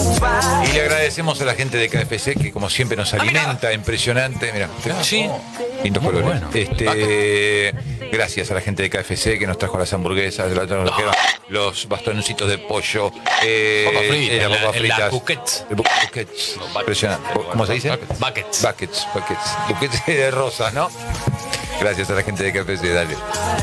Y le agradecemos a la gente de KFC que como siempre nos alimenta, impresionante. Mira, Sí. lindos colores. bueno. Gracias a la gente de KFC que nos trajo las hamburguesas, los bastoncitos de pollo, Papas fritas, las papas en fritas. las buquets. Buquets. Impresionante. ¿Cómo se dice? Buckets. Buckets. Buquets de rosas, ¿no? Gracias a la gente de KFC, dale.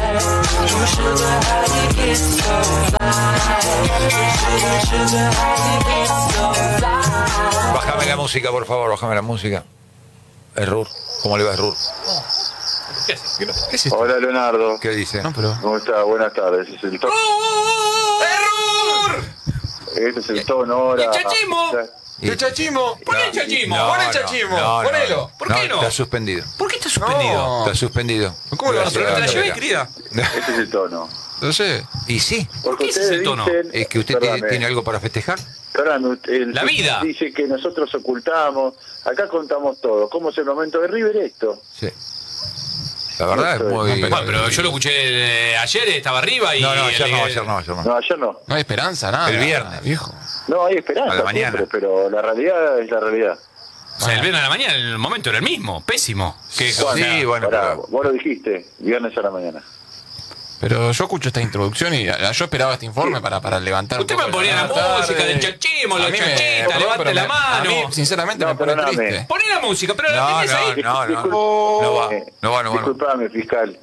Bájame la música, por favor, bájame la música. Error. ¿Cómo le va, Error? ¿Qué es esto? Hola, Leonardo. ¿Qué dice? No, pero... ¿Cómo está? Buenas tardes. Este es el tono. ¡Error! Este es el tono ahora. ¡El chachimo! ¡El chachimo! ¡Pon el chachimo! ¡Pon el chachimo! ¡Ponelo! ¿Por qué no? Está suspendido. ¿Por qué está suspendido? No. Está suspendido. ¿Cómo lo van a Gracias, hacer? ¿Te la llevé, Rebeca. querida? Este es el tono. No sé. Y sí, Porque qué es ustedes ese tono? dicen... es que usted Perdóname, tiene algo para festejar. perdóname, el La vida. dice que nosotros ocultamos. Acá contamos todo. ¿Cómo es el momento de River esto? Sí. La verdad es muy... Bueno, pero yo lo escuché ayer, estaba arriba y... No, ayer no. No, ayer no. No hay esperanza, nada. El viernes. Viejo. No, hay esperanza A la mañana. siempre, pero la realidad es la realidad. O sea, el viernes a la mañana, el momento era el mismo, pésimo. Que, Sí, bueno, Pará, pero... vos lo dijiste, viernes a la mañana. Pero yo escucho esta introducción y yo esperaba este informe para levantar usted un poco me ponía la tarde. música del chachimo, A la mí me- chachita, perdón, levante pero la a mano. mí, sinceramente, No, me pone perdóname. triste. Poné la música, pero la No, tenés ahí. no. Disculpame, fiscal.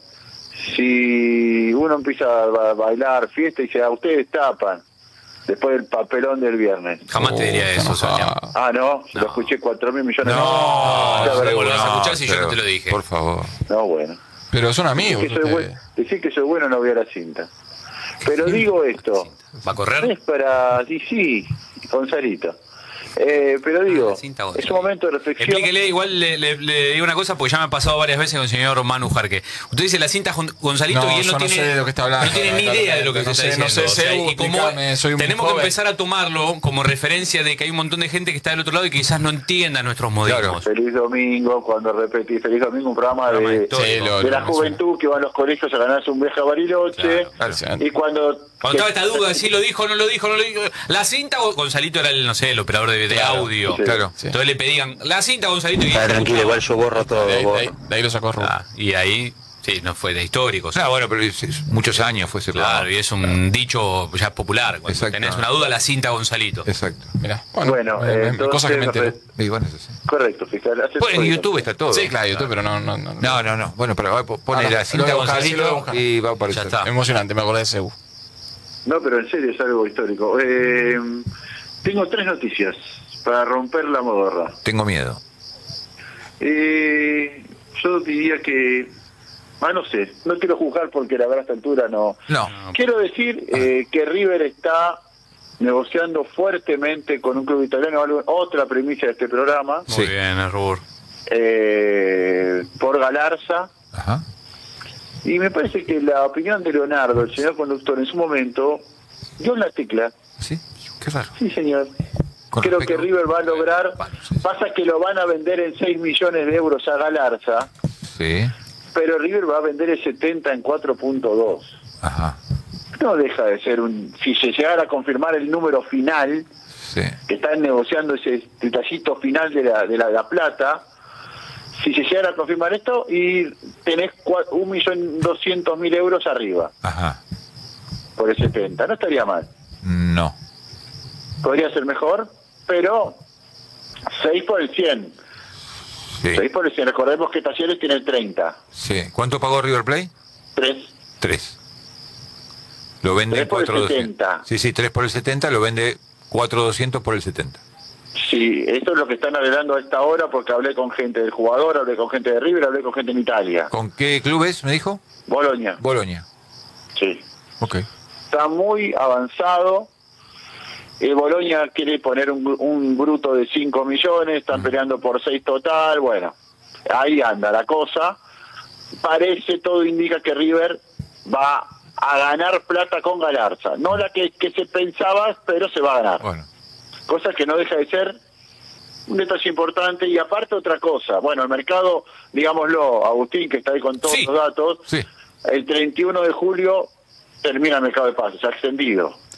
Si uno empieza a bailar fiesta y dice, a ustedes tapan, después del papelón del viernes. Jamás te diría Está eso, Sonia. enojado. Ah, no, No. lo escuché 4.000 millones No, de no, veces. lo vas a escuchar si yo no te lo dije. Por favor. No, bueno. Pero son amigos. Que soy ustedes. decir que soy bueno no voy a la cinta. Pero digo esto, ¿Va a no correr? es para... Sí, Gonzalito. Pero digo, la cinta, Gonzalo. es un momento de reflexión. Explíquele, igual le digo una cosa porque ya me ha pasado varias veces con el señor Manu Jarque. Usted dice la cinta Gonzalito No, y él yo no no tiene, sé de lo que está hablando. no tiene ni idea de lo que No usted sé, está diciendo. no sé, y como explícame, soy un tenemos que joven. empezar a tomarlo como referencia de que hay un montón de gente que está del otro lado y que quizás no entienda nuestros modismos. Feliz domingo, cuando repetí Feliz Domingo, un programa de histórico. la juventud que va a los colegios a ganarse un viaje a Bariloche. Claro. Y cuando Cuando estaba esta duda, si lo dijo o no lo dijo, no lo dijo. La cinta, Gonzalito era el, no sé, el operador de audio. sí. Claro. Sí. Entonces le pedían, la cinta, Gonzalito. Y Tranquilo, igual yo borro todo. De borro. ahí lo sacó Rubén. y ahí, sí, no fue de histórico. Ah, bueno, pero es muchos años fue ese Claro, programa. y es un dicho ya popular. Cuando Exacto. tenés una duda, la cinta Gonzalito. Exacto. Mirá. Bueno, cosas que me entonces, entero. Y bueno, es así. correcto, fiscal. Bueno, en YouTube está todo. Sí, claro, YouTube, pero no. No. Bueno, pero pone Ahora, la cinta lo voy a buscar, sí, lo voy a Gonzalito buscar. y va a aparecer. Ya está. Emocionante, me acordé de Seúl. No, pero en serio es algo histórico. Tengo 3 noticias para romper la modorra. Tengo miedo. Yo diría que... no sé, no quiero juzgar porque la verdad a esta altura no... No. Quiero decir que River está negociando fuertemente con un club italiano, otra premisa de este programa, Muy Sí. bien, Rubur. por Galarza. Ajá. Y me parece que la opinión de Leonardo, el señor conductor, en su momento, dio en la tecla. ¿Sí? Qué raro. Sí, señor. Con Creo respecto- que River va a lograr... Bueno, Pasa que lo van a vender en 6 millones de euros a Galarza, Sí. pero River va a vender el 70 en 4.2. Ajá. No deja de ser un... Si se llegara a confirmar el número final, Sí. que están negociando ese detallito final de la plata, si se llegara a confirmar esto, y tenés 1.200.000 euros arriba Ajá. por el 70. No estaría mal. No. Podría ser mejor, pero 6 por el 100. Sí. 6 por el 100. Recordemos que Talleres tiene el 30. Sí. ¿Cuánto pagó River Plate? 3. 3. Lo vende 3 en por el 4,200. 70. Sí, 3 por el 70, lo vende 4,200 por el 70. Sí, esto es lo que están arreglando a esta hora porque hablé con gente del jugador, hablé con gente de River, hablé con gente en Italia. ¿Con qué club es, me dijo? Boloña. Boloña. Sí. Ok. Está muy avanzado. Boloña quiere poner un bruto de 5 millones, están peleando por 6 total. Bueno, ahí anda la cosa. Parece, todo indica que River va a ganar plata con Galarza. No la que se pensaba, pero se va a ganar. Bueno. Cosa que no deja de ser un detalle importante. Y aparte otra cosa, bueno, el mercado, digámoslo, Agustín, que está ahí con todos Sí. los datos, Sí. el 31 de julio termina el mercado de pases, ha extendido.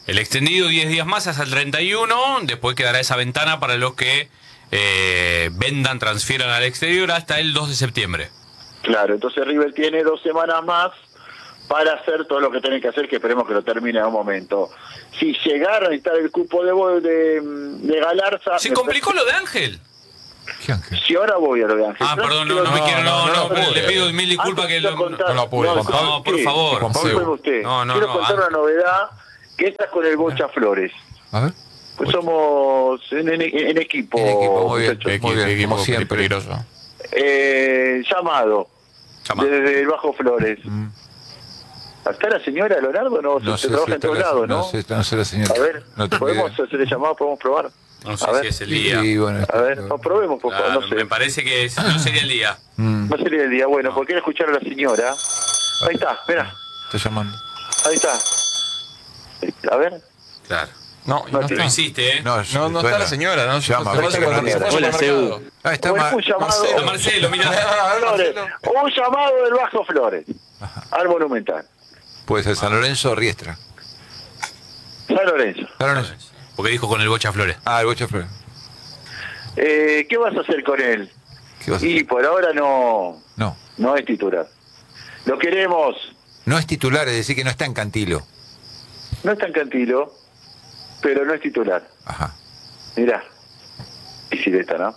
El extendido 10 días más hasta el 31, después quedará esa ventana para los que vendan, transfieran al exterior hasta el 2 de septiembre. Claro, entonces River tiene 2 semanas más para hacer todo lo que tienen que hacer, que esperemos que lo termine en un momento. Si llegara a necesitar el cupo de Galarza... Se complicó lo de Ángel. ¿Qué Ángel? Si ahora voy a lo de Ángel. Perdón, no me quiero, no, pude. le pido mil disculpas que no lo pude, Juan Pablo. No, por favor. Juan Pablo. Discúlpeme usted. No, Quiero contar una novedad, que esta es con el Bocha Flores. A ver. Pues somos en equipo, En equipo, muy bien. muchachos. Muy bien, Equipo como siempre. peligroso. Llamado. Llamado. Desde el Bajo Flores. ¿Está la señora Leonardo? No, se trabaja en todos lados, ¿no? No sé la señora. A ver, No tengo ¿podemos idea. hacer el llamado? ¿Podemos probar? No sé A ver. si es el día. Y bueno, A ver, probemos, por favor, Claro, no sé. me parece que no sería el día. No sería el día. Bueno, porque quiero escuchar a la señora. Ahí está, mira, está llamando. ahí está. A ver. Claro. No, No, no Lo está. hiciste, ¿eh? No está la señora, ¿no? Llama. Se parece cuando se fue al Hola, supermercado. Seu. Ah, está Bueno, un llamado. Está Marcelo, mira. Flores. Un llamado del Bajo Flores al Monumental. Puede ser San Lorenzo o Riestra. San Lorenzo. San Lorenzo. Porque dijo con el Bocha Flores. Ah, el Bocha Flores. ¿Qué vas a hacer con él? ¿Qué vas a hacer? Y por ahora no es titular. Lo queremos. No es titular, es decir, que no está en Cantilo. No es tan cantilo, pero no es titular. Ajá. Mirá. Y si está, ¿no?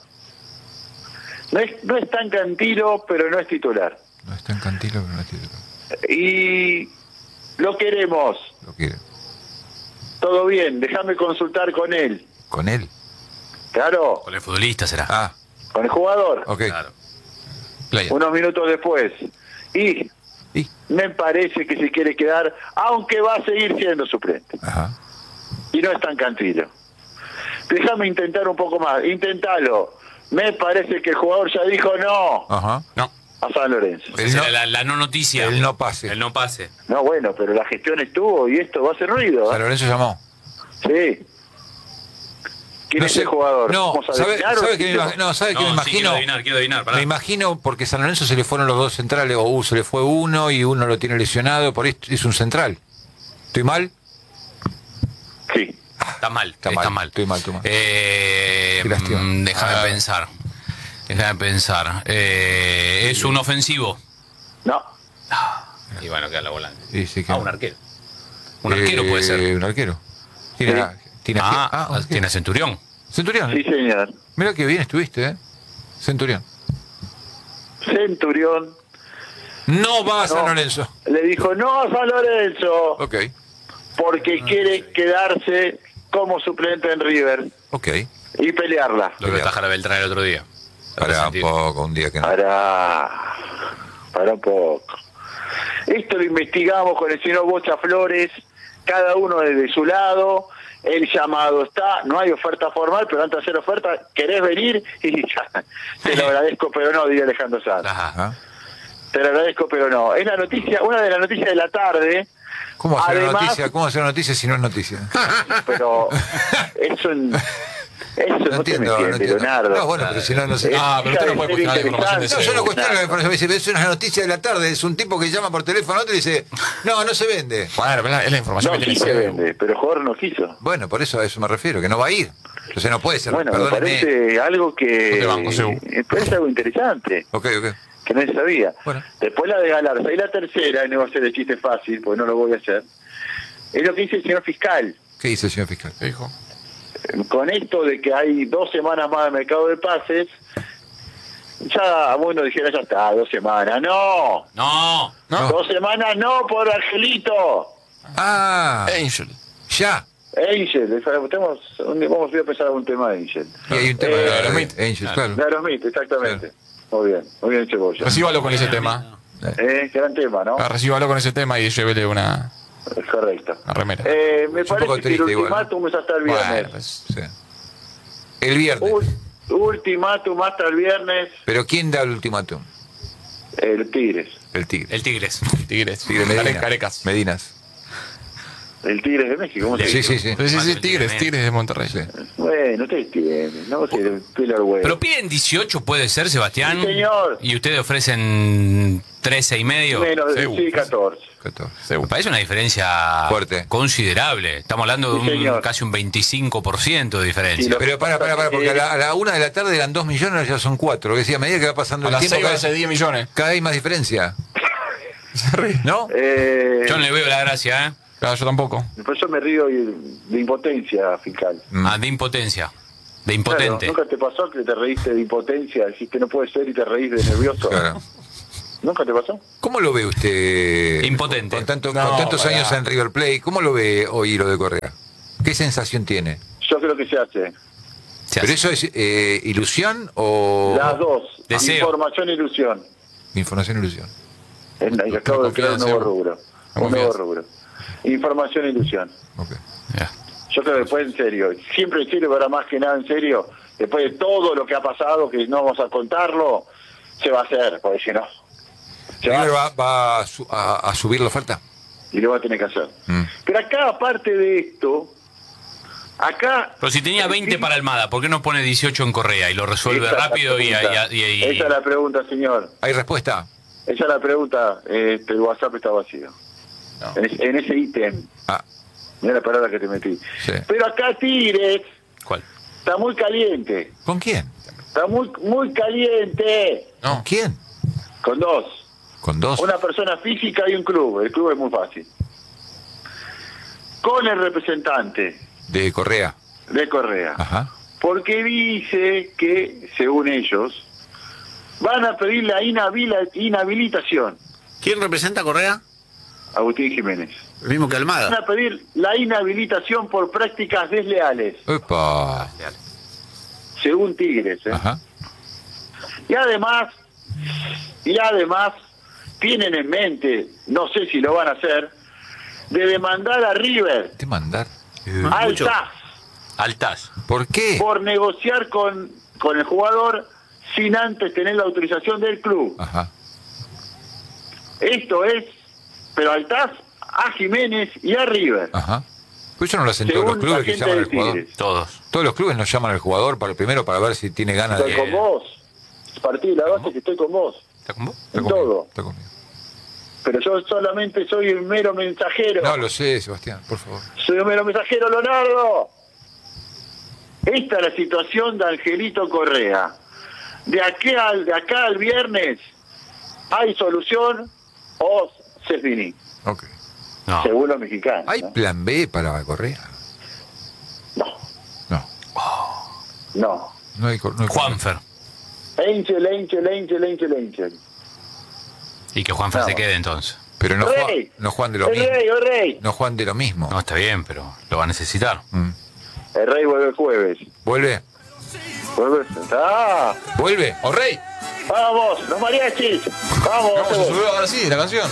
No es tan cantilo, pero no es titular. No está en Cantilo, pero no es titular. Y lo queremos. Lo quiere. Todo bien, déjame consultar con él. ¿Con él? Claro, Con el futbolista será. Ah, con el jugador. ok. Claro. Playa. Unos minutos después. Y Y, me parece que se quiere quedar, aunque va a seguir siendo suplente. ajá. Y no es tan cantilo. Déjame intentar un poco más. Intentalo. Me parece que el jugador ya dijo no Ajá. No. a San Lorenzo. Esa El no- era la no noticia. el no pase. El no pase. No, bueno, pero la gestión estuvo y esto va a hacer ruido. San Lorenzo llamó. Sí. ¿Quién No es sé- el jugador? No, ¿Vamos a ¿sabe adivinar o que sí? me imagino? No, ¿sabe que me No, sí, imagino? quiero adivinar. Pará. Me imagino porque San Lorenzo se le fueron los dos centrales, o se le fue uno y uno lo tiene lesionado, por esto es un central. ¿Estoy mal? Sí. Está mal. Está mal, estoy mal. Qué lástima. Déjame pensar. Es un ofensivo. No. Y bueno, queda la volante. Sí, sí, que- Un arquero. Un arquero puede ser. Un arquero. Tiene, tiene, un arquero. Tiene Centurión. Centurión. Sí, señor. Mira qué bien estuviste, ¿eh? Centurión. Centurión No va a San No. Lorenzo. le dijo no a San Lorenzo Ok, porque quiere quedarse como suplente en River ok. y pelearla. Lo que Tajara Beltrán el otro día. Para un poco, un día que no. Para un poco. Esto lo investigamos con el señor Bocha Flores, cada uno desde su lado. El llamado está, no hay oferta formal, pero antes de hacer oferta, ¿querés venir? Y ya, te lo agradezco, pero no, diría Alejandro Sanz. Ajá. Ajá. Te lo agradezco, pero no. Es la noticia, una de las noticias de la tarde, ¿Cómo hacer Además- noticia? ¿Cómo hacer noticia si no es noticia? pero eso no te me entiende, Leonardo. No, bueno, pero si no, no sé. Pero usted no puede cuestionar la información de No, yo no Seu. cuestiono la información. Me dice, es una noticia de la tarde. Es un tipo que llama por teléfono a otro y dice, no se vende. Bueno, pero es la información No, que tiene sí se Seu. vende, pero el jugador no quiso. Bueno, por eso a eso me refiero, que no va a ir. Entonces no puede ser. Bueno, me Perdóneme. parece algo No te banco, Seu. me parece algo interesante, Ok. que no se sabía. Bueno. Después la de Galarza. Y la tercera, y no va a ser el chiste fácil, porque no lo voy a hacer, es lo que dice el señor fiscal. ¿Qué dice el señor fiscal? ¿Qué dijo? Con esto de que hay 2 semanas más de mercado de pases, ya bueno dijera, ya está, 2 semanas. No, No. ¿No? 2 semanas no por Angelito. Ah, Angel. ya. Angel, vamos a pensar algún tema de Angel. Y hay un tema de Aerosmith. Angel, claro. De Aerosmith, exactamente. Muy bien, Cebolla. Recíbalo con ese tema. Gran tema, ¿no? Recíbalo con ese tema y llévele una Correcto. remera. Me Es un poco parece que el triste igual, ¿no? ultimátum es hasta el Bueno, viernes. pues, Sí. El viernes. Ultimátum hasta el viernes, ¿Pero quién da el ultimátum? el Tigres. El Tigre. El Tigres. Tigres. Tigre Medina. Carecas. Medinas. El Tigres de México, ¿cómo se Sí, dice? sí, sí. Sí, Tigres de Monterrey. Sí. Bueno, ustedes tienen, no sé, pelo al huevo. Pero piden 18, puede ser, Sebastián. Sí, señor. Y ustedes ofrecen 13 y medio. Menos, Seguro. sí, 14. 14. Me parece una diferencia Fuerte. considerable. Estamos hablando de Sí, señor. casi un 25% de diferencia. Sí, lo- Pero para, porque a la 1 de la tarde eran 2 millones, ya son 4. Que decía, a medida que va pasando A el las tiempo, 6 va a ser 10 millones. cada vez hay más diferencia. ¿No? Yo no le veo la gracia, ¿eh? Claro, yo tampoco. Por eso me río de impotencia fiscal. Ah, de impotencia. De Claro, impotente. ¿nunca te pasó que te reíste de impotencia, decís que no puede ser y te reís de nervioso? Claro. ¿Nunca te pasó? ¿Cómo lo ve usted? Impotente. Con No, tantos pará. años en River Plate, ¿cómo lo ve hoy lo de Correa? ¿Qué sensación tiene? Yo creo que se hace. Se ¿Pero hace. eso es ilusión o Las dos. Deseo. Información e ilusión. información e ilusión? Acabo de crear un nuevo confianza. rubro. Con Un nuevo confianza. rubro. Información e ilusión. Ok. Ya. Yo creo que después en serio. Siempre en serio, pero ahora más que nada en serio. Después de todo lo que ha pasado, que no vamos a contarlo, se va a hacer, porque si no. Se va, ¿River va a subir la oferta? y lo va a tener que hacer. Mm. Pero acá, aparte de esto, acá... Pero si tenía 20 para Almada, ¿por qué no pone 18 en Correa y lo resuelve Esa es la rápido y pregunta. Esa es la pregunta, señor. ¿Hay respuesta? Esa es la pregunta. El WhatsApp está vacío. No. En ese ítem. Ah, Mira la palabra que te metí. sí. Pero acá Tigres ¿Cuál? está muy caliente. ¿Con quién? Está muy caliente. ¿Con No. quién? Con dos. ¿Con dos? Una persona física y un club. El club es muy fácil. Con el representante De Correa. de Correa. Ajá. Porque dice que, según ellos, van a pedir la inhabilitación. ¿Quién representa a Correa? Agustín Jiménez. El mismo que Van Almada. a pedir la inhabilitación por prácticas desleales, Epa. según Tigres. ¿eh? Ajá. Y además, tienen en mente, no sé si lo van a hacer, de demandar a River, ¿Te mandar? al mucho. TAS, Altaz. ¿Por qué? por negociar con el jugador sin antes tener la autorización del club. Ajá. Esto es, pero al TAS, a Jiménez y a River. Ajá. Pues eso no lo hacen todos Según los clubes la que gente llaman de al jugador. Tigres. Todos. Todos los clubes nos llaman al jugador primero para ver si tiene ganas Estoy de... con vos. Partí de la base que estoy con vos. ¿Está con vos? Está En conmigo, todo. está conmigo. Pero yo solamente soy un mero mensajero. No, lo sé, Sebastián, por favor. Soy un mero mensajero, Leonardo. Esta es la situación de Angelito Correa. De acá al viernes, ¿hay solución o se finí? Ok. No. Según los mexicanos. ¿Hay ¿no? plan B para Correa? No, No. no. No hay Juanfer. Angel. Y que Juanfer No. se quede entonces. Pero no, Rey. no Juan de lo El mismo. rey, el rey. No Juan de lo mismo. No, está bien, pero lo va a necesitar. Mm. El rey vuelve el jueves. ¿Vuelve? Vuelve. ¡Ah! ¿Vuelve? ¡Oh, rey! ¡Vamos! ¡Los mariachis! ¡Vamos! No, se subió ahora sí, la canción.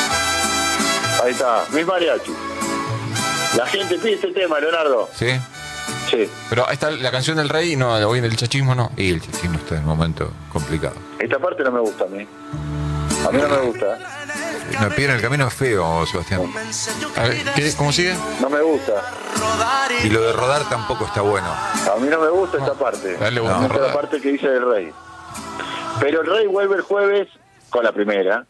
Ahí está, mis mariachis. La gente pide este tema, Leonardo. ¿Sí? Sí. Pero ahí está la canción del rey, no, hoy en el chachismo no. Y el chichismo está en un momento complicado. Esta parte no me gusta a mí. A mí no me gusta. Me piden el camino es feo, Sebastián. A ver, ¿cómo sigue? No me gusta. Y lo de rodar tampoco está bueno. A mí no me gusta esta parte. A él le gusta Me gusta rodar. la parte que dice el rey. Pero el rey vuelve el jueves con la primera.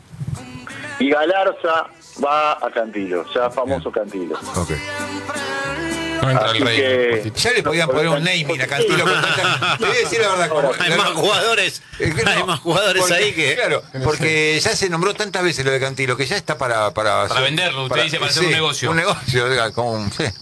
Y Galarza va a Cantilo, ya famoso Cantilo. Ok. No entra Así el rey. que- Ya le podían poner un naming a Cantilo. Te voy a decir la verdad. como- Hay más jugadores. Hay más jugadores porque- ahí que. Claro, porque ya se nombró tantas veces lo de Cantilo que ya está para hacer- venderlo, usted dice, para hacer un negocio. Un negocio, oiga, como un... Sí.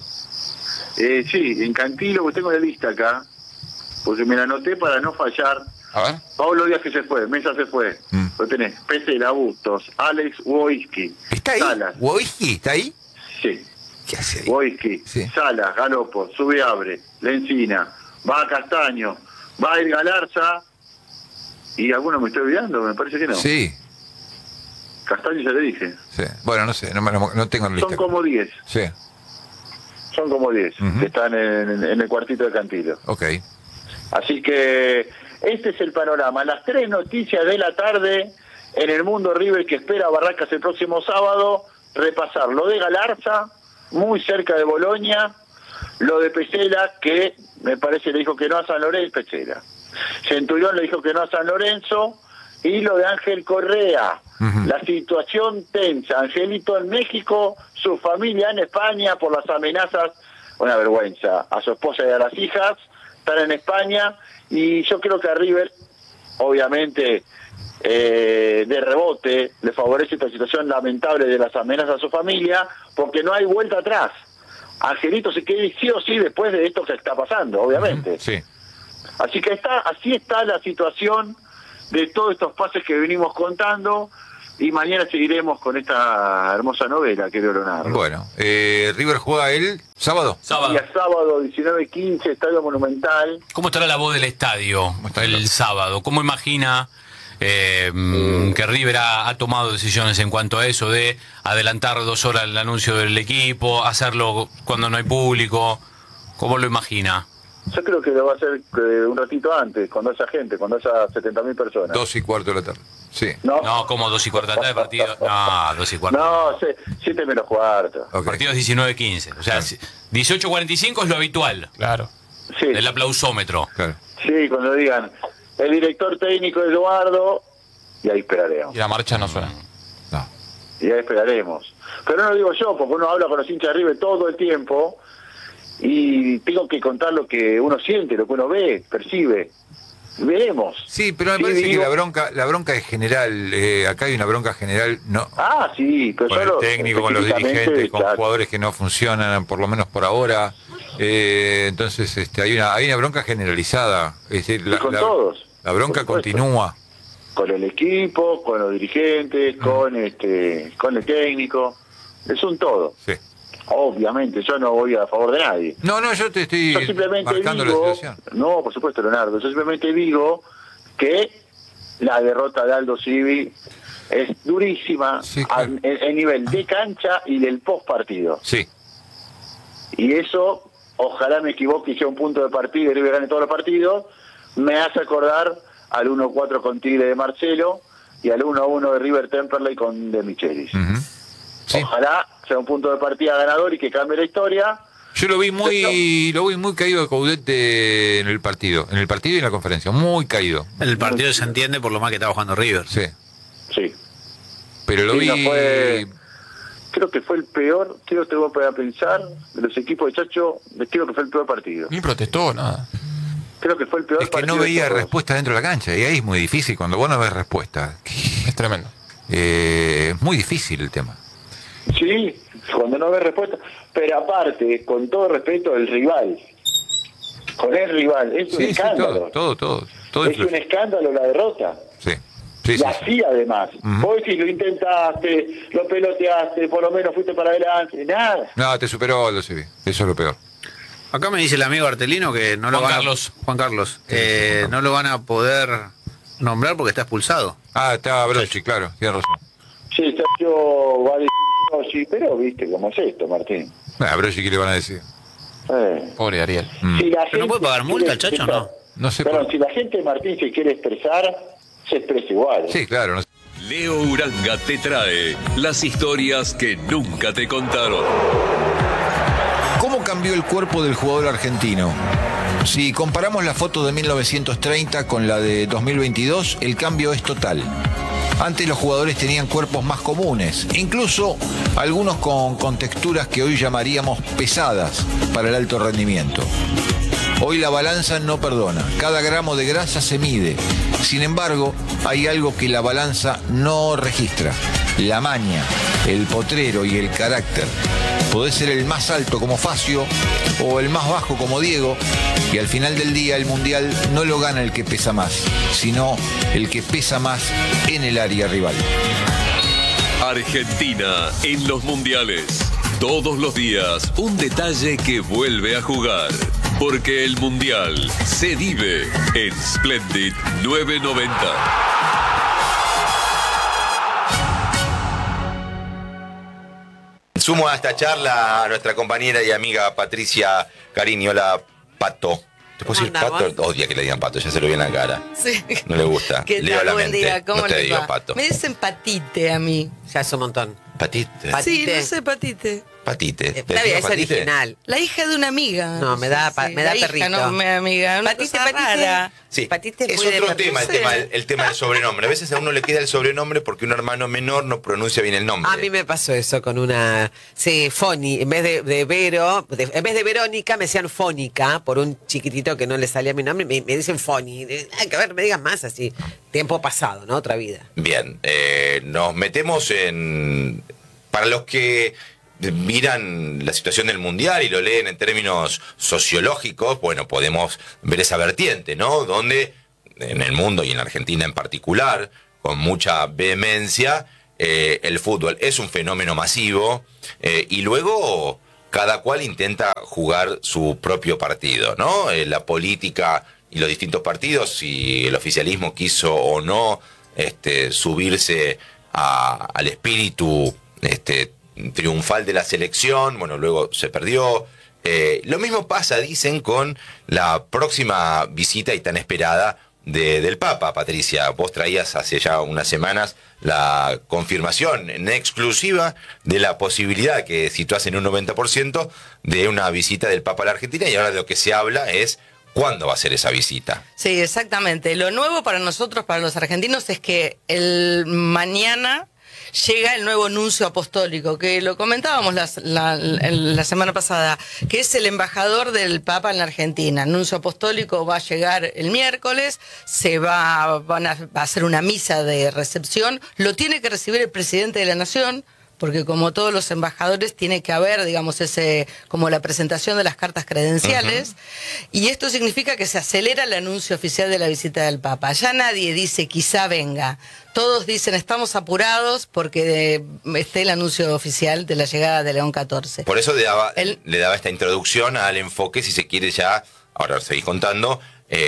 Sí, en Cantilo, que tengo la lista acá, porque me la anoté para no fallar. A ver. Pablo Díaz que se fue, Mesa se fue. Mm. Lo tenés, Pesela, Bustos, Alex Wojski, ¿Está ahí? Salas, ¿Wojski está ahí? sí, ¿Qué hace ahí? Wojski, Sí. Salas, Galopo, Subeabre, Lencina, va a Castaño, va a ir Galarza, y alguno me estoy olvidando, me parece que no. Sí, Castaño ya le dije. sí. Bueno, no sé, no tengo la lista. Son como 10, Sí, son como 10 Ujú. que están en el cuartito de Cantilo. ok. Así que este es el panorama. Las 3 noticias de la tarde en el mundo River que espera a Barracas el próximo sábado. Repasar lo de Galarza, muy cerca de Bolonia, lo de Pesela, que me parece le dijo que no a San Lorenzo, Pesela. Centurión le dijo que no a San Lorenzo, Y lo de Ángel Correa, la situación tensa. Angelito en México, su familia en España por las amenazas, una vergüenza, a su esposa y a las hijas, están en España, y yo creo que a River, obviamente, de rebote, le favorece esta situación lamentable de las amenazas a su familia, porque no hay vuelta atrás. Angelito se quede sí o sí después de esto que está pasando, obviamente. Sí. Así que así está la situación de todos estos pases que venimos contando, y mañana seguiremos con esta hermosa novela, querido Leonardo. Bueno, River juega el sábado. Día sábado, 19:15, Estadio Monumental. ¿Cómo estará la voz del estadio el sábado? ¿Cómo imagina que River ha tomado decisiones en cuanto a eso de adelantar 2 horas el anuncio del equipo, hacerlo cuando no hay público? ¿Cómo lo imagina? Yo creo que lo va a hacer un ratito antes, cuando haya gente, cuando haya 70.000 personas. 2:15 de la tarde. Sí. No, como 2:15 de la tarde, partido. No, 2:15. No, 7 menos cuarto. Ok. Partido es 19:15. O sea, 18:45 es lo habitual. Claro. Sí, El aplausómetro. Claro. sí, cuando digan el director técnico Eduardo, y ahí esperaremos. Y la marcha no suena. No. Y ahí esperaremos. Pero no lo digo yo, porque uno habla con los hinchas de River todo el tiempo, y tengo que contar lo que uno siente, lo que uno ve, percibe. Veremos. Sí, pero me Sí, parece digo- que la bronca es general. Acá hay una bronca general, no. Ah, sí, pero Con yo el lo- técnico, con los específicamente, dirigentes, con claro. jugadores que no funcionan, por lo menos por ahora. Entonces, hay una bronca generalizada. Es decir, Y con todos, la bronca por supuesto. continúa. Con el equipo, con los dirigentes, con el técnico. Es un todo. Sí. Obviamente, yo no voy a favor de nadie. No, yo te estoy Yo simplemente marcando digo, la situación. no, por supuesto, Leonardo, yo simplemente digo que la derrota de Aldo Civi es durísima Sí, claro. en nivel de cancha y del post partido. Sí. Y eso, ojalá me equivoque y sea un punto de partida y River gane todos los partidos, me hace acordar al 1-4 con Tigre de Marcelo y al 1-1 de River Temperley con De Michelis. Ujú. Sí. Ojalá sea un punto de partida ganador y que cambie la historia. Yo lo vi muy caído de Caudete en el partido y en la conferencia, muy caído. En el partido se entiende por lo mal que estaba jugando River. Sí. Sí. Pero lo Sí, vi no creo que fue el peor, creo que voy a pensar, de los equipos de Chacho, creo que fue el peor partido. Ni protestó, nada. Creo que fue el peor es que partido. no veía de todos. respuesta dentro de la cancha y ahí es muy difícil cuando vos no ves respuesta. Es tremendo. Es muy difícil el tema. Sí, cuando no ves respuesta. Pero aparte, con todo respeto, el rival. Con el rival, es un escándalo. todo Es un escándalo la derrota. Sí. Y así además. Ujú. Vos decís, lo intentaste, lo peloteaste, por lo menos fuiste para adelante, nada. No, te superó Aldo Civi. Eso es lo peor. Acá me dice el amigo Artelino que no lo Juan van Carlos. a... Juan Carlos. No lo van a poder nombrar porque está expulsado. Ah, está Brochi, claro, tiene razón. Sí, Chacho va a decir, no, sí, pero viste cómo es esto, Martín. A Brochi, ¿qué le van a decir? Pobre Ariel. Si la ¿Pero no puede pagar multa el quiere Chacho, expresar- No sé Perdón, por- si la gente, Martín, se quiere expresar, se expresa igual. Sí, claro. No sé. Leo Uranga te trae las historias que nunca te contaron. ¿Cómo cambió el cuerpo del jugador argentino? Si comparamos la foto de 1930 con la de 2022, el cambio es total. Antes los jugadores tenían cuerpos más comunes, incluso algunos con texturas que hoy llamaríamos pesadas para el alto rendimiento. Hoy la balanza no perdona, cada gramo de grasa se mide. Sin embargo, hay algo que la balanza no registra: la maña, el potrero y el carácter. Podés ser el más alto como Facio o el más bajo como Diego, y al final del día el mundial no lo gana el que pesa más, sino el que pesa más en el área rival. Argentina en los mundiales. Todos los días un detalle que vuelve a jugar. Porque el mundial se vive en Splendid 990. Sumo a esta charla a nuestra compañera y amiga Patricia Carini. Hola, Pato. ¿Te puedo decir ¿Cómo andamos? Pato? Odia que le digan Pato, ya se lo vi en la cara. Sí. No le gusta. ¿Qué Leo tal? la Buen mente. día. ¿Cómo No te les digo va? Pato. Me dicen patite a mí. Ya es un montón. Patite. Sí, no sé, Patite. Patite. ¿Te Está decía bien, es Patite? original. La hija de una amiga. No, me da la hija, perrito. no, mi amiga. Una Patite, cosa rara. Sí, Patite es muy de otro perrito. tema, el tema del sobrenombre. A veces a uno le queda el sobrenombre porque un hermano menor no pronuncia bien el nombre. A mí me pasó eso con una... Sí, Foni. En vez de Vero, en vez de Verónica, me decían Fónica, por un chiquitito que no le salía mi nombre, me dicen Foni. Hay que ver, me digan más así. Tiempo pasado, ¿no? Otra vida. Bien, nos metemos en... Para los que miran la situación del Mundial y lo leen en términos sociológicos, bueno, podemos ver esa vertiente, ¿no? Donde en el mundo y en la Argentina en particular, con mucha vehemencia, el fútbol es un fenómeno masivo y luego cada cual intenta jugar su propio partido, ¿no? La política y los distintos partidos, si el oficialismo quiso o no subirse al espíritu triunfal de la selección, bueno, luego se perdió. Lo mismo pasa, dicen, con la próxima visita y tan esperada del Papa, Patricia. Vos traías hace ya unas semanas la confirmación en exclusiva de la posibilidad que situás en un 90% de una visita del Papa a la Argentina, y ahora de lo que se habla es cuándo va a ser esa visita. Sí, exactamente. Lo nuevo para nosotros, para los argentinos, es que el mañana llega el nuevo nuncio apostólico, que lo comentábamos la semana pasada, que es el embajador del Papa en la Argentina. El nuncio apostólico va a llegar el miércoles, van a hacer una misa de recepción, lo tiene que recibir el presidente de la Nación, porque como todos los embajadores tiene que haber, digamos, como la presentación de las cartas credenciales, y esto significa que se acelera el anuncio oficial de la visita del Papa. Ya nadie dice quizá venga, todos dicen estamos apurados porque esté el anuncio oficial de la llegada de León XIV. Por eso le daba esta introducción al enfoque, si se quiere ya, ahora seguís contando,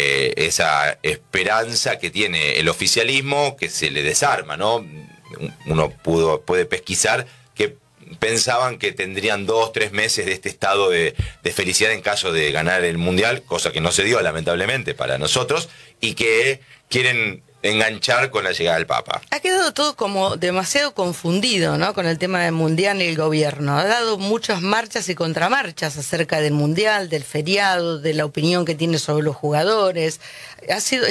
esa esperanza que tiene el oficialismo que se le desarma, ¿no? Uno puede pesquisar que pensaban que tendrían 2-3 meses de este estado de felicidad en caso de ganar el Mundial, cosa que no se dio lamentablemente para nosotros, y que quieren enganchar con la llegada del Papa. Ha quedado todo como demasiado confundido, ¿no? Con el tema del Mundial y el gobierno. Ha dado muchas marchas y contramarchas acerca del Mundial, del feriado, de la opinión que tiene sobre los jugadores. Ha sido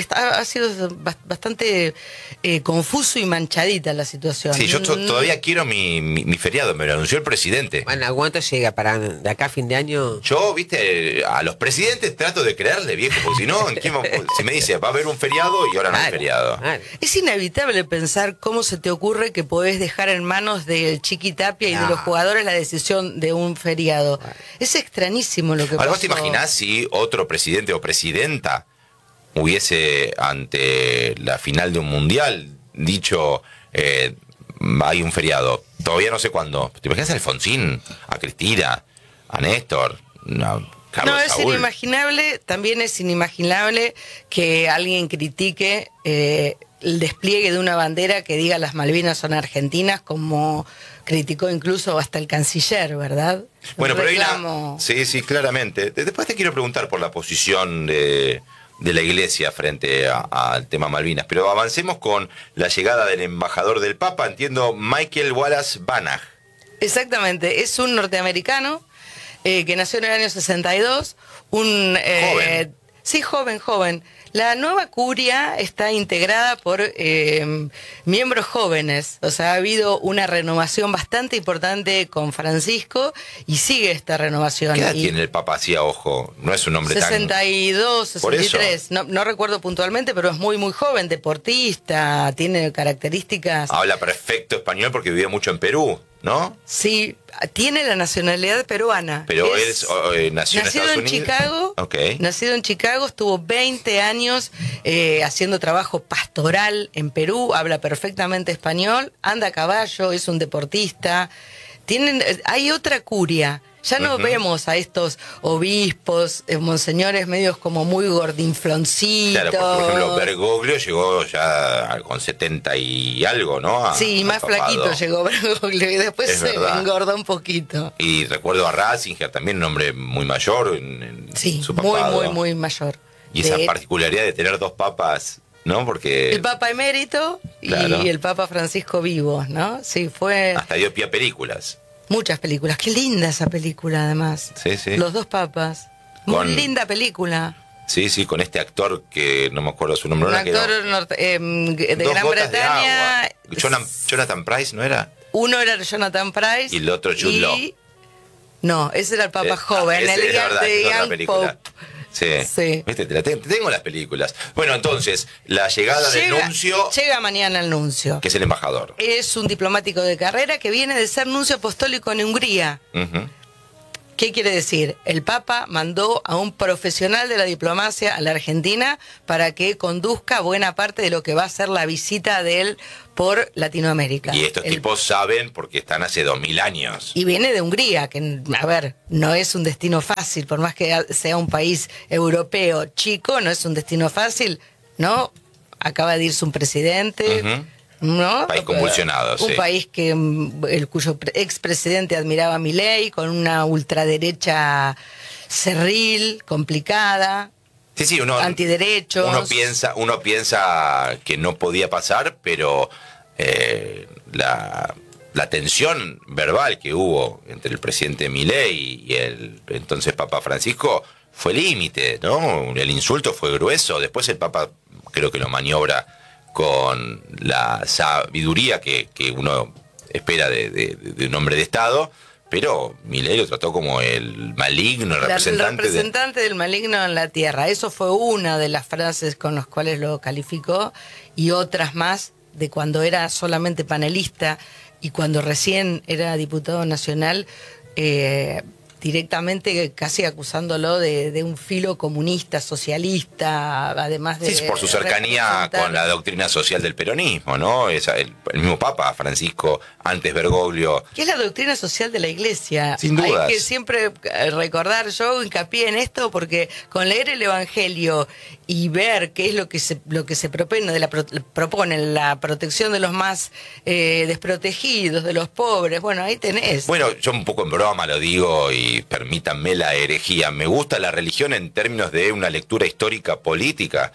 bastante confuso y manchadita la situación. Sí, yo todavía quiero mi feriado, me lo anunció el presidente. Bueno, ¿a cuánto llega para de acá a fin de año? Yo, viste, a los presidentes trato de creerle, viejo, porque si no, si me dice, va a haber un feriado y ahora no hay feriado. Claro. Es inevitable pensar cómo se te ocurre que podés dejar en manos del Chiqui Tapia y de los jugadores la decisión de un feriado. Es extrañísimo lo que pasó. Ahora, ¿vos te imaginás si otro presidente o presidenta hubiese, ante la final de un mundial, dicho hay un feriado? Todavía no sé cuándo. ¿Te imaginas a Alfonsín, a Cristina, a Néstor, a Carlos No, es Saúl? inimaginable, también es inimaginable que alguien critique el despliegue de una bandera que diga las Malvinas son argentinas, como criticó incluso hasta el canciller, ¿verdad? Bueno, pero Reclamo. sí, claramente. Después te quiero preguntar por la posición de la Iglesia frente al tema Malvinas, pero avancemos con la llegada del embajador del Papa, entiendo, Michael Wallace Banach. Exactamente, es un norteamericano que nació en el año 62, Joven. Sí, joven. La nueva curia está integrada por miembros jóvenes, o sea, ha habido una renovación bastante importante con Francisco y sigue esta renovación. ¿Qué edad tiene el Papa? Hacía ojo, no es un hombre 62, Por eso. 63, no recuerdo puntualmente, pero es muy joven, deportista, tiene características... Habla perfecto español porque vivía mucho en Perú, ¿no? Sí, tiene la nacionalidad peruana. Pero él nació en Estados Unidos. Chicago, Okay. Nacido en Chicago, estuvo 20 años haciendo trabajo pastoral en Perú, habla perfectamente español, anda a caballo, es un deportista. Hay otra curia. Ya no vemos a estos obispos, monseñores medios como muy gordinfloncitos. Claro, por ejemplo, Bergoglio llegó ya con 70 y algo, ¿no? Sí, más flaquito llegó Bergoglio y después Es se verdad. engordó un poquito. Y recuerdo a Ratzinger, también un hombre muy mayor en Sí, su papado. muy mayor. Y esa De- particularidad de tener dos papas ¿no? Porque El Papa emérito Claro. y el Papa Francisco vivo, ¿no? Sí, fue hasta dio pie a películas. muchas películas. Qué linda esa película, además. Sí, sí. Los dos papas. Muy Con- linda película. Sí, sí, con este actor que no me acuerdo su nombre. Un ahora, que actor no- de Dos Gran gotas de Bretaña. agua. Jonathan Price, ¿no era? Uno era Jonathan Price. Y el otro Jude Law. No, ese era el Papa joven, ese el es verdad, de es otra Young película. Pope. Sí. Sí. Viste, tengo las películas. Bueno, entonces, la llegada del nuncio, Llega mañana el nuncio. que es el embajador. Es un diplomático de carrera que viene de ser nuncio apostólico en Hungría. Ujú. ¿Qué quiere decir? El Papa mandó a un profesional de la diplomacia a la Argentina para que conduzca buena parte de lo que va a ser la visita de él por Latinoamérica. Y estos tipos saben porque están hace 2000 años. Y viene de Hungría, que, a ver, no es un destino fácil, por más que sea un país europeo chico, no es un destino fácil, ¿no? Acaba de irse un presidente, Ujú. ¿no? País convulsionado, Un sí. país que cuyo expresidente admiraba a Milei, con una ultraderecha cerril, complicada, Sí, sí, antiderechos. uno piensa que no podía pasar, pero la tensión verbal que hubo entre el presidente Milei y el entonces Papa Francisco fue límite, ¿no? El insulto fue grueso. Después el Papa creo que lo maniobra con la sabiduría que uno espera de un hombre de Estado, pero Milei lo trató como el maligno, el El representante, representante del maligno en la tierra. Eso fue una de las frases con las cuales lo calificó, y otras más de cuando era solamente panelista y cuando recién era diputado nacional, directamente casi acusándolo de un filo comunista, socialista, además de... Sí, por su cercanía representar- con la doctrina social del peronismo, ¿no? El mismo Papa Francisco, antes Bergoglio. ¿Qué es la doctrina social de la Iglesia? Sin dudas. Hay que siempre recordar, yo hincapié en esto porque con leer el Evangelio y ver qué es lo que se propone la protección de los más desprotegidos, de los pobres, bueno, ahí tenés. Bueno, yo un poco en broma lo digo y permítanme la herejía. Me gusta la religión en términos de una lectura histórica política.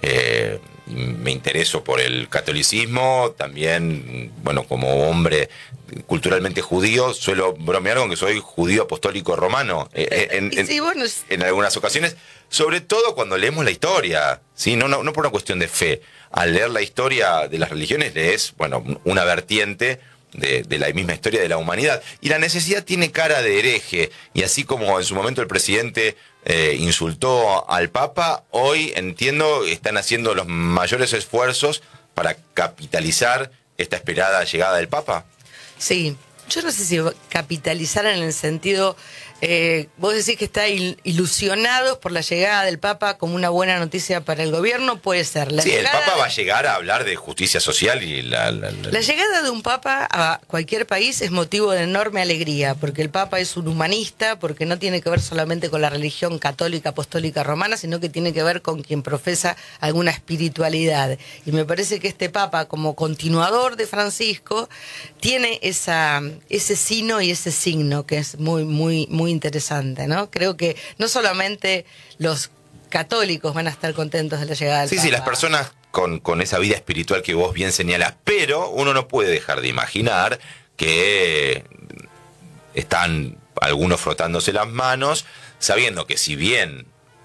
Me intereso por el catolicismo, también, bueno, como hombre culturalmente judío, suelo bromear con que soy judío apostólico romano Sí, bueno, en algunas ocasiones, sobre todo cuando leemos la historia, ¿sí? No por una cuestión de fe. Al leer la historia de las religiones lees, bueno, una vertiente de la misma historia de la humanidad. Y la necesidad tiene cara de hereje, y así como en su momento el presidente insultó al Papa, hoy entiendo están haciendo los mayores esfuerzos para capitalizar esta esperada llegada del Papa. Sí, yo no sé si capitalizar en el sentido, vos decís que está ilusionados por la llegada del Papa como una buena noticia para el gobierno, puede ser. Sí, el Papa va a llegar a hablar de justicia social y La llegada de un Papa a cualquier país es motivo de enorme alegría, porque el Papa es un humanista, porque no tiene que ver solamente con la religión católica, apostólica, romana, sino que tiene que ver con quien profesa alguna espiritualidad. Y me parece que este Papa, como continuador de Francisco, tiene ese sino y ese signo que es muy, muy, muy interesante, ¿no? Creo que no solamente los católicos van a estar contentos de la llegada del Sí, Papa. sí, las personas con esa vida espiritual que vos bien señalás, pero uno no puede dejar de imaginar que están algunos frotándose las manos, sabiendo que si bien,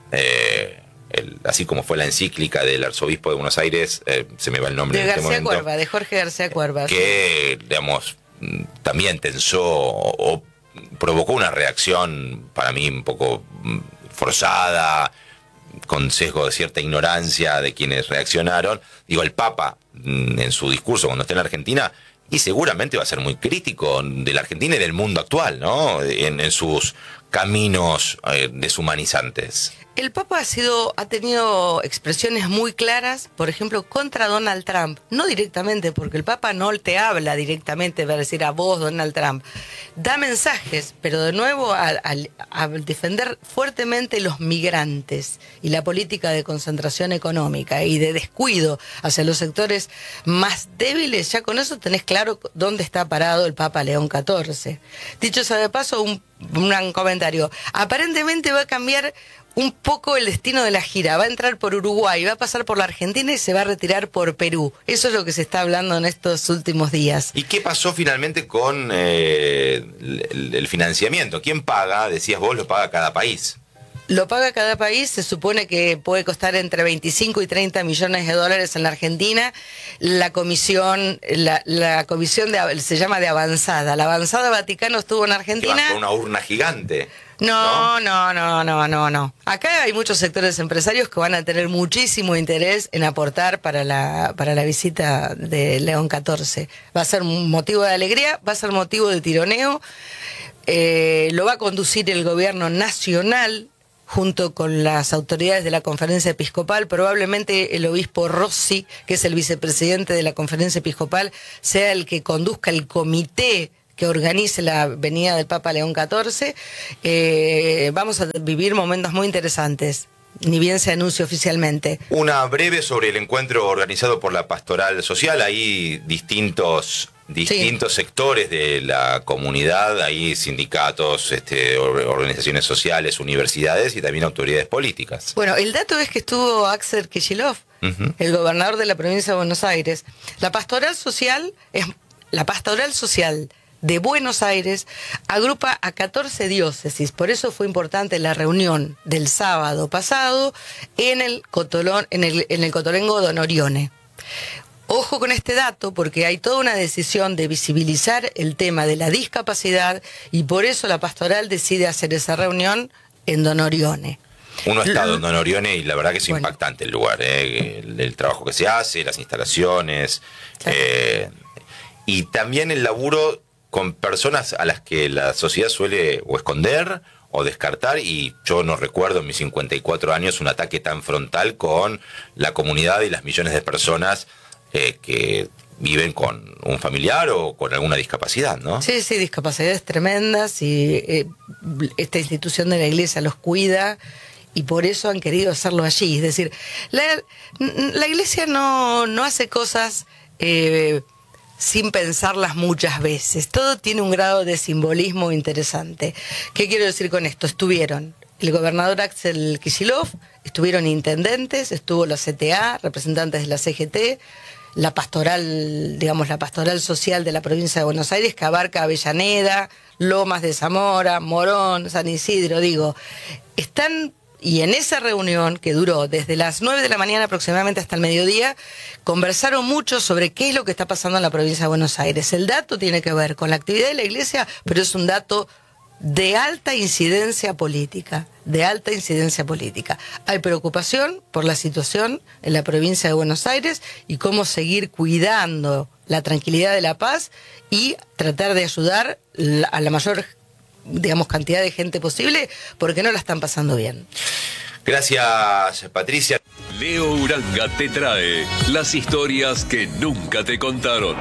así como fue la encíclica del arzobispo de Buenos Aires, se me va el nombre De en este García momento, Cuerva, de Jorge García Cuerva. que, digamos, también tensó o provocó una reacción para mí un poco forzada, con sesgo de cierta ignorancia de quienes reaccionaron. Digo, el Papa, en su discurso cuando esté en la Argentina, y seguramente va a ser muy crítico de la Argentina y del mundo actual, ¿no? En sus caminos deshumanizantes. El Papa ha tenido expresiones muy claras, por ejemplo, contra Donald Trump. No directamente, porque el Papa no te habla directamente, va a decir a vos, Donald Trump. Da mensajes, pero de nuevo al defender fuertemente los migrantes y la política de concentración económica y de descuido hacia los sectores más débiles, ya con eso tenés claro dónde está parado el Papa León XIV. Dicho sea de paso, un comentario. Aparentemente va a cambiar un poco el destino de la gira. Va a entrar por Uruguay, va a pasar por la Argentina y se va a retirar por Perú. Eso es lo que se está hablando en estos últimos días. ¿Y qué pasó finalmente con el financiamiento? ¿Quién paga? Decías vos, lo paga cada país. Lo paga cada país, se supone que puede costar entre 25 y 30 millones de dólares en la Argentina. La comisión, la comisión se llama de avanzada. La avanzada Vaticano estuvo en Argentina. Con una urna gigante. No. Acá hay muchos sectores empresarios que van a tener muchísimo interés en aportar para la visita de León XIV. Va a ser un motivo de alegría, va a ser motivo de tironeo. Lo va a conducir el gobierno nacional junto con las autoridades de la Conferencia Episcopal. Probablemente el obispo Rossi, que es el vicepresidente de la Conferencia Episcopal, sea el que conduzca el comité que organice la venida del Papa León XIV. Vamos a vivir momentos muy interesantes, ni bien se anuncie oficialmente. Una breve sobre el encuentro organizado por la Pastoral Social. Hay distintos sectores de la comunidad, hay sindicatos, organizaciones sociales, universidades y también autoridades políticas. Bueno, el dato es que estuvo Axel Kicillof, el gobernador de la provincia de Buenos Aires. La Pastoral Social de Buenos Aires agrupa a 14 diócesis, por eso fue importante la reunión del sábado pasado en el Cotolengo Don Orione. Ojo con este dato porque hay toda una decisión de visibilizar el tema de la discapacidad y por eso la pastoral decide hacer esa reunión en Don Orione. Uno ha estado en Don Orione y la verdad que es impactante el lugar, el trabajo que se hace, las instalaciones, claro. Y también el laburo con personas a las que la sociedad suele o esconder o descartar, y yo no recuerdo en mis 54 años un ataque tan frontal con la comunidad y las millones de personas que viven con un familiar o con alguna discapacidad, ¿no? Sí, discapacidades tremendas y esta institución de la Iglesia los cuida y por eso han querido hacerlo allí. Es decir, la Iglesia no hace cosas sin pensarlas muchas veces. Todo tiene un grado de simbolismo interesante. ¿Qué quiero decir con esto? Estuvieron el gobernador Axel Kicillof, estuvieron intendentes, estuvo la CTA, representantes de la CGT, la pastoral social de la provincia de Buenos Aires, que abarca Avellaneda, Lomas de Zamora, Morón, San Isidro, y en esa reunión, que duró desde las 9 de la mañana aproximadamente hasta el mediodía, conversaron mucho sobre qué es lo que está pasando en la provincia de Buenos Aires. El dato tiene que ver con la actividad de la Iglesia, pero es un dato de alta incidencia política, Hay preocupación por la situación en la provincia de Buenos Aires y cómo seguir cuidando la tranquilidad de la paz y tratar de ayudar a la mayor cantidad de gente posible, porque no la están pasando bien. Gracias, Patricia. Leo Uranga te trae las historias que nunca te contaron.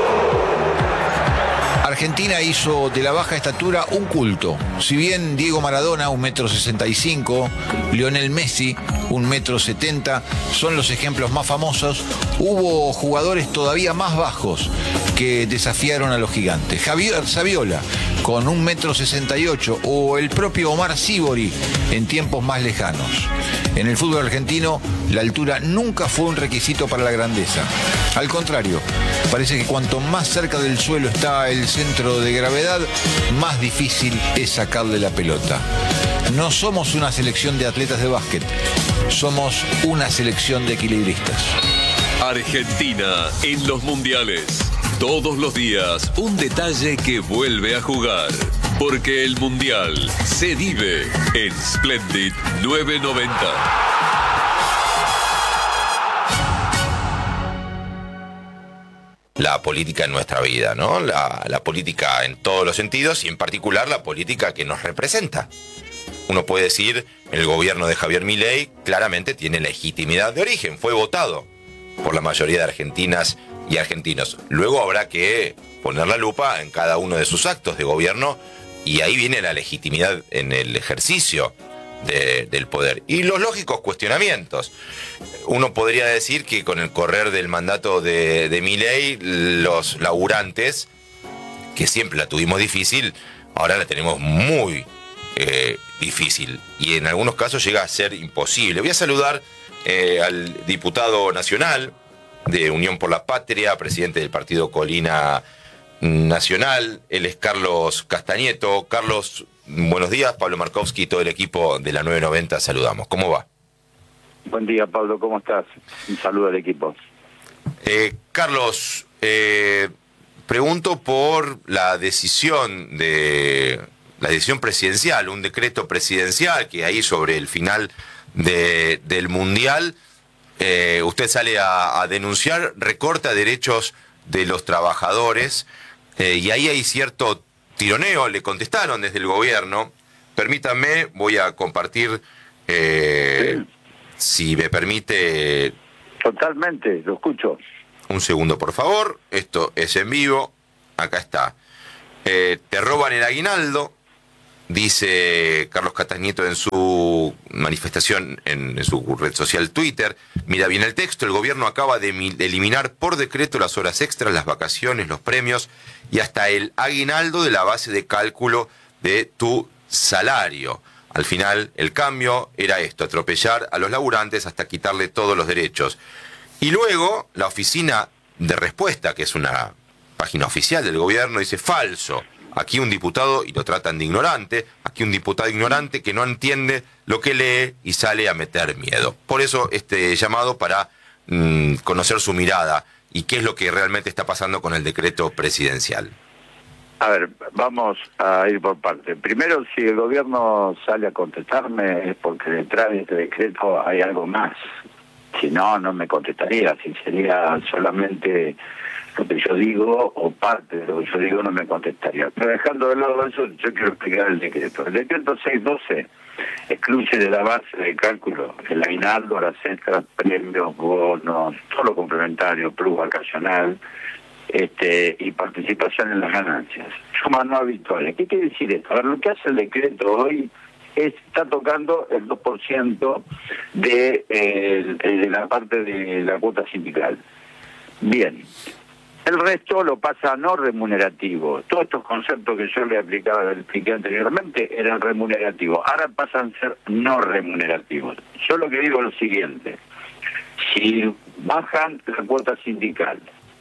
Argentina hizo de la baja estatura un culto. Si bien Diego Maradona, 1,65 m, Lionel Messi, 1,70 m, son los ejemplos más famosos, hubo jugadores todavía más bajos que desafiaron a los gigantes. Javier Saviola, con 1,68 m, o el propio Omar Sívori en tiempos más lejanos. En el fútbol argentino, la altura nunca fue un requisito para la grandeza. Al contrario, parece que cuanto más cerca del suelo está el centro de gravedad, más difícil es sacarle la pelota. No somos una selección de atletas de básquet, somos una selección de equilibristas. Argentina en los mundiales. Todos los días un detalle que vuelve a jugar. Porque el mundial se vive en Splendid 990. La política en nuestra vida, ¿no? La política en todos los sentidos y en particular la política que nos representa. Uno puede decir, el gobierno de Javier Milei claramente tiene legitimidad de origen, fue votado por la mayoría de argentinas y argentinos. Luego habrá que poner la lupa en cada uno de sus actos de gobierno y ahí viene la legitimidad en el ejercicio del poder. Y los lógicos cuestionamientos. Uno podría decir que con el correr del mandato de Milei, los laburantes, que siempre la tuvimos difícil, ahora la tenemos muy difícil y en algunos casos llega a ser imposible. Voy a saludar al diputado nacional de Unión por la Patria, presidente del partido Colina Nacional. Él es Carlos Castañeto. Carlos, buenos días. Pablo Markovsky y todo el equipo de la 990 saludamos. ¿Cómo va? Buen día, Pablo, ¿cómo estás? Un saludo al equipo. Carlos, pregunto por la decisión presidencial, un decreto presidencial que hay sobre el final del Mundial. Usted sale a denunciar recorte a derechos de los trabajadores y ahí hay cierto tironeo. Le contestaron desde el gobierno. Permítanme, voy a compartir, si me permite. Totalmente, lo escucho. Un segundo, por favor. Esto es en vivo. Acá está. Te roban el aguinaldo, dice Carlos Castañeto en su manifestación en su red social Twitter. Mira bien el texto. El gobierno acaba de eliminar por decreto las horas extras, las vacaciones, los premios y hasta el aguinaldo de la base de cálculo de tu salario. Al final, el cambio era esto: atropellar a los laburantes hasta quitarle todos los derechos. Y luego, la oficina de respuesta, que es una página oficial del gobierno, dice: falso. Aquí un diputado, y lo tratan de ignorante, aquí un diputado ignorante que no entiende lo que lee y sale a meter miedo. Por eso este llamado para conocer su mirada y qué es lo que realmente está pasando con el decreto presidencial. A ver, vamos a ir por partes. Primero, si el gobierno sale a contestarme es porque detrás de este decreto hay algo más. Si no, no me contestaría. Si sería solamente lo que yo digo o parte de lo que yo digo, no me contestaría. Pero dejando de lado eso, yo quiero explicar el decreto. El decreto 612 excluye de la base de cálculo el aguinaldo, las extras, premios, bonos, todo lo complementario, plus vacacional, y participación en las ganancias. Sumas no habituales. ¿Qué quiere decir esto? A ver, lo que hace el decreto hoy está tocando el 2% de la parte de la cuota sindical. Bien. El resto lo pasa a no remunerativo. Todos estos conceptos que yo le expliqué anteriormente eran remunerativos. Ahora pasan a ser no remunerativos. Yo lo que digo es lo siguiente. Si bajan la cuota sindical,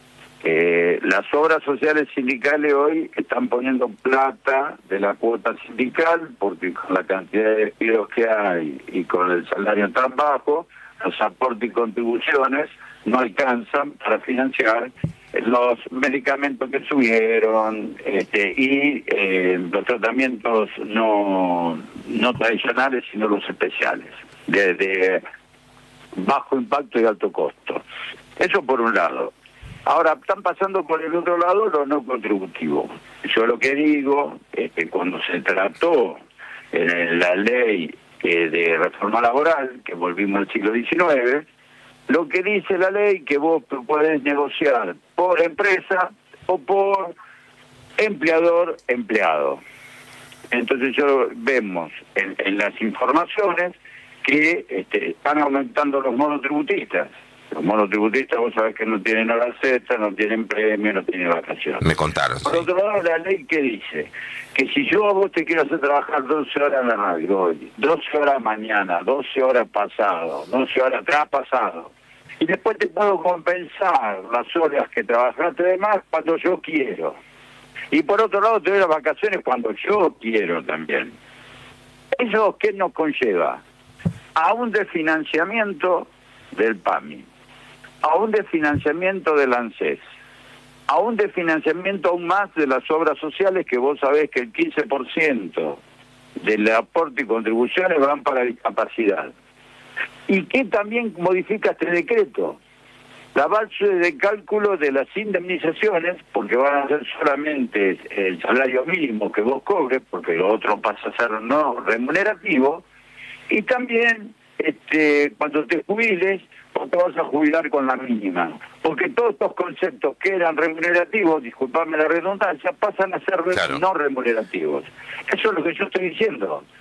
las obras sociales sindicales hoy están poniendo plata de la cuota sindical porque con la cantidad de despidos que hay y con el salario tan bajo, los aportes y contribuciones no alcanzan para financiar los medicamentos que subieron y los tratamientos no tradicionales, sino los especiales, de bajo impacto y alto costo. Eso por un lado. Ahora, están pasando por el otro lado lo no contributivo. Yo lo que digo es que cuando se trató en la ley de reforma laboral, que volvimos al siglo XIX, lo que dice la ley que vos podés negociar por empresa o por empleador-empleado. Entonces vemos en las informaciones que están aumentando los monotributistas. Los monotributistas, vos sabés que no tienen horas extras, no tienen premio, no tienen vacaciones. Me contaron. Por otro lado, la ley que dice que si yo a vos te quiero hacer trabajar 12 horas en la radio hoy, 12 horas mañana, 12 horas pasado, 12 horas traspasado, y después te puedo compensar las horas que trabajaste de más cuando yo quiero. Y por otro lado, te doy las vacaciones cuando yo quiero también. ¿Eso qué nos conlleva? A un desfinanciamiento del PAMI, a un desfinanciamiento del ANSES, a un desfinanciamiento aún más de las obras sociales, que vos sabés que el 15% del aporte y contribuciones van para discapacidad. ¿Y qué también modifica este decreto? La base de cálculo de las indemnizaciones, porque van a ser solamente el salario mínimo que vos cobres, porque lo otro pasa a ser no remunerativo, y también cuando te jubiles, o te vas a jubilar con la mínima. Porque todos estos conceptos que eran remunerativos, disculpame la redundancia, pasan a ser no remunerativos. Eso es lo que yo estoy diciendo.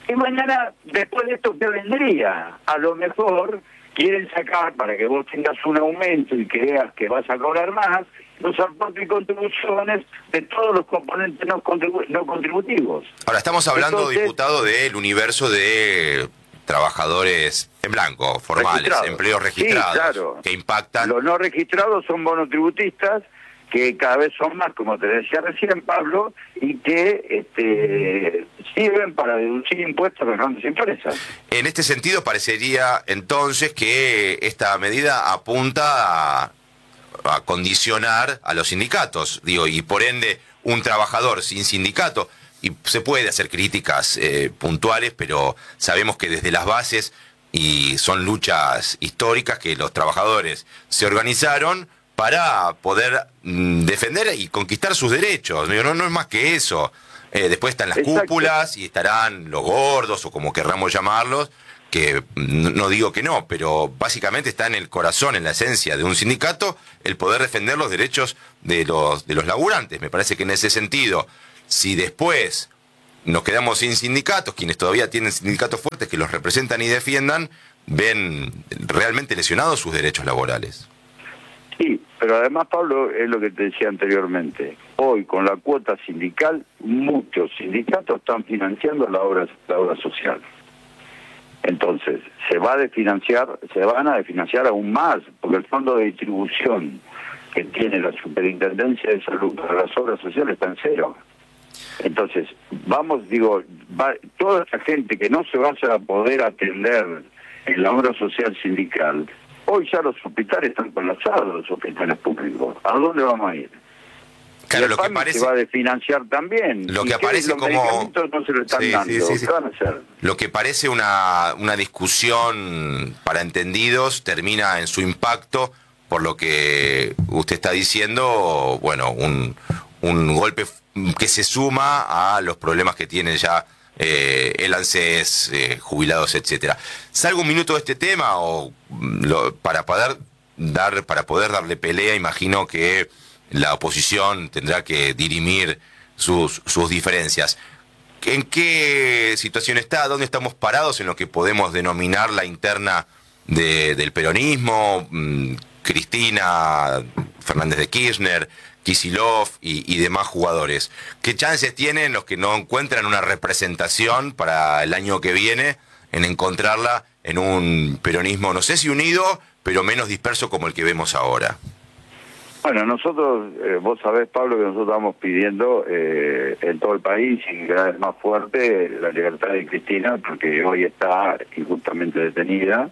Y mañana, después de esto, ¿qué vendría? A lo mejor quieren sacar, para que vos tengas un aumento y creas que vas a cobrar más, los aportes y contribuciones de todos los componentes no contributivos. Ahora, estamos hablando, Entonces, diputado, del universo de trabajadores en blanco, formales, registrados. empleos registrados, Sí, claro. que impactan. Los no registrados son monotributistas, que cada vez son más, como te decía recién, Pablo, y que sirven para deducir impuestos a las grandes empresas. En este sentido, parecería entonces que esta medida apunta a condicionar a los sindicatos, digo, y por ende un trabajador sin sindicato, y se puede hacer críticas puntuales, pero sabemos que desde las bases, y son luchas históricas, que los trabajadores se organizaron para poder defender y conquistar sus derechos. No es más que eso. Después están las Exacto. cúpulas y estarán los gordos, o como querramos llamarlos, que no digo que no, pero básicamente está en el corazón, en la esencia de un sindicato, el poder defender los derechos de los laburantes. Me parece que en ese sentido, si después nos quedamos sin sindicatos, quienes todavía tienen sindicatos fuertes que los representan y defiendan, ven realmente lesionados sus derechos laborales. Sí, pero además, Pablo, es lo que te decía anteriormente. Hoy, con la cuota sindical, muchos sindicatos están financiando la obra social. Entonces, se van a desfinanciar aún más, porque el fondo de distribución que tiene la Superintendencia de Salud para las obras sociales está en cero. Entonces, toda esta gente que no se vaya a poder atender en la obra social sindical, hoy ya los hospitales están colapsados, los hospitales públicos. ¿A dónde vamos a ir? Claro, Y el lo que PAMI parece, se va a desfinanciar también. lo ¿Y que qué? aparece Los como medicamentos no se lo están dando. Sí. ¿Qué van a hacer? Lo que parece una discusión para entendidos termina en su impacto, por lo que usted está diciendo, bueno, un golpe que se suma a los problemas que tienen ya el ANSES, jubilados, etcétera. Salgo un minuto de este tema para poder darle pelea. Imagino que la oposición tendrá que dirimir sus diferencias. ¿En qué situación está? ¿Dónde estamos parados en lo que podemos denominar la interna del peronismo? Cristina Fernández de Kirchner, Kicillof y demás jugadores. ¿Qué chances tienen los que no encuentran una representación para el año que viene en encontrarla en un peronismo, no sé si unido, pero menos disperso como el que vemos ahora? Bueno, nosotros, vos sabés, Pablo, que nosotros estamos pidiendo en todo el país y cada vez más fuerte la libertad de Cristina, porque hoy está injustamente detenida,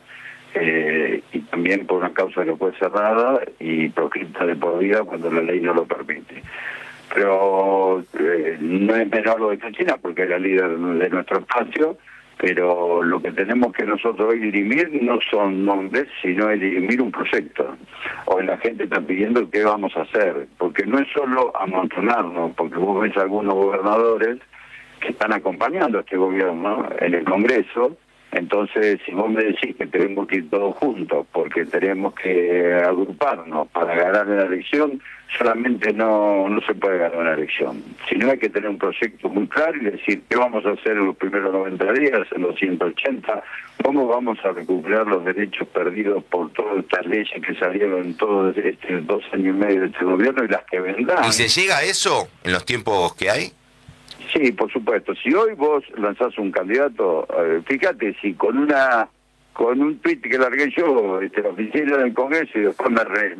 y también por una causa que fue cerrada y proscripta de por vida cuando la ley no lo permite. Pero no es menor lo de Cristina, porque es la líder de nuestro espacio, pero lo que tenemos que nosotros hoy dirimir no son nombres, sino es dirimir un proyecto. Hoy la gente está pidiendo qué vamos a hacer, porque no es solo amontonarnos, porque vos ves algunos gobernadores que están acompañando a este gobierno en el Congreso. Entonces, si vos me decís que tenemos que ir todos juntos porque tenemos que agruparnos para ganar una elección, solamente no se puede ganar una elección. Si no, hay que tener un proyecto muy claro y decir qué vamos a hacer en los primeros 90 días, en los 180, cómo vamos a recuperar los derechos perdidos por todas estas leyes que salieron en todos estos 2 años y medio de este gobierno y las que vendrán. ¿Y se llega a eso en los tiempos que hay? Sí, por supuesto. Si hoy vos lanzás un candidato, fíjate, si con un tuit que largué yo, la oficina del Congreso, y después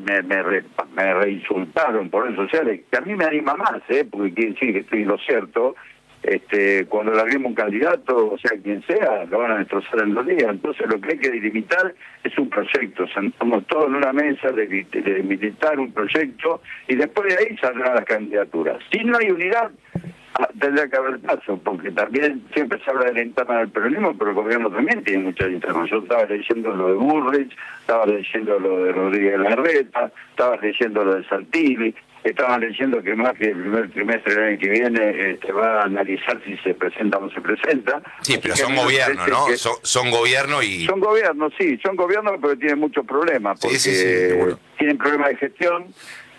me reinsultaron por redes sociales, que a mí me anima más, porque quiere decir que estoy en lo cierto. Cuando larguemos un candidato, o sea, quien sea, lo van a destrozar en 2 días. Entonces lo que hay que delimitar es un proyecto. Sentamos todos en una mesa de delimitar un proyecto y después de ahí saldrán las candidaturas. Si no hay unidad, tendrá que haber paso, porque también siempre se habla de la interna del peronismo, pero el gobierno también tiene muchas internas. Yo estaba leyendo lo de Burrich, estaba leyendo lo de Rodríguez Larreta, estaba leyendo lo de Santilli, estaba leyendo que más que el primer trimestre del año que viene va a analizar si se presenta o no se presenta. Sí, pero son gobierno, ¿no? Son gobierno y... Son gobiernos, sí, son gobiernos, pero tienen muchos problemas, porque sí, seguro. tienen problemas de gestión,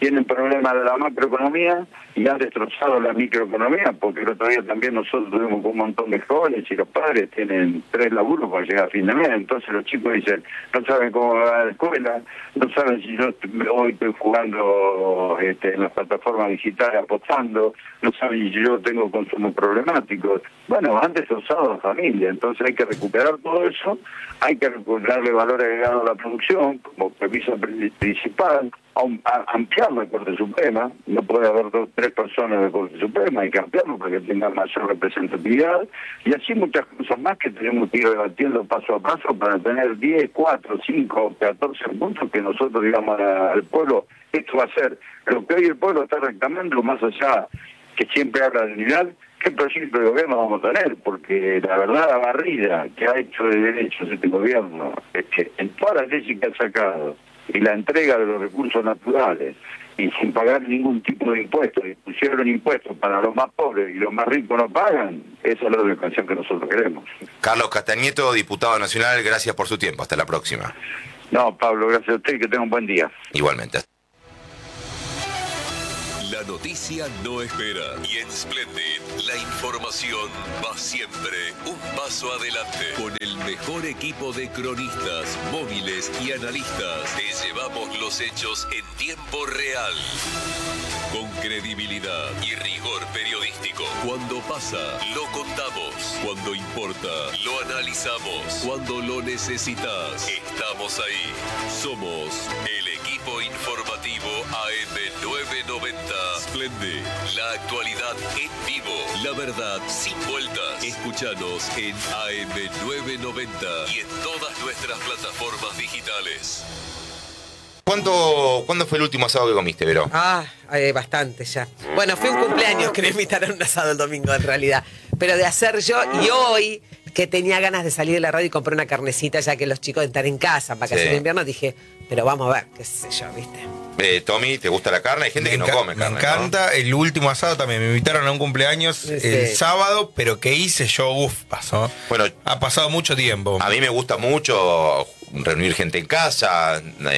tienen problemas de la macroeconomía y han destrozado la microeconomía, porque el otro día también nosotros tuvimos un montón de jóvenes y los padres tienen 3 laburos para llegar a fin de mes. Entonces los chicos dicen, no saben cómo va a la escuela, no saben si yo hoy estoy jugando en las plataformas digitales apostando, no saben si yo tengo consumo problemático. Bueno, han destrozado la familia, entonces hay que recuperar todo eso, hay que darle valor agregado a la producción como premisa principal, ampliar la Corte Suprema. No puede haber 2 o 3 personas de Corte Suprema, hay que ampliarlo para que tenga mayor representatividad, y así muchas cosas más que tenemos que ir debatiendo paso a paso para tener 10, 4, 5, 14 puntos que nosotros digamos al pueblo, esto va a ser lo que hoy el pueblo está reclamando, más allá que siempre habla de unidad. ¿Qué proyecto de gobierno vamos a tener? Porque la verdad, la barrida que ha hecho de derechos este gobierno, es que en todas las leyes que ha sacado y la entrega de los recursos naturales y sin pagar ningún tipo de impuestos, y pusieron impuestos para los más pobres y los más ricos no pagan, esa es la educación que nosotros queremos. Carlos Castañeto, diputado nacional, gracias por su tiempo. Hasta la próxima. No, Pablo, gracias a usted y que tenga un buen día. Igualmente. La noticia no espera y en Splendid la información va siempre un paso adelante. Con el mejor equipo de cronistas, móviles y analistas, te llevamos los hechos en tiempo real. Con credibilidad y rigor periodístico. Cuando pasa, lo contamos. Cuando importa, lo analizamos. Cuando lo necesitas, estamos ahí. Somos el equipo informativo AM990. Splendid, la actualidad en vivo, la verdad sin vueltas. Escúchanos en AM990 y en todas nuestras plataformas digitales. ¿Cuándo fue el último asado que comiste, Vero? Bastante ya. Bueno, fue un cumpleaños que me invitaron a un asado el domingo en realidad. Pero de hacer yo, y hoy que tenía ganas de salir de la radio y comprar una carnecita, ya que los chicos están en casa, vacaciones de invierno, dije, pero vamos a ver, qué sé yo, ¿viste? Tommy, ¿te gusta la carne? Hay gente que no come carne. Me encanta, ¿no? El último asado también. Me invitaron a un cumpleaños el sábado, pero ¿qué hice yo? Pasó. Bueno, ha pasado mucho tiempo. A mí me gusta mucho reunir gente en casa.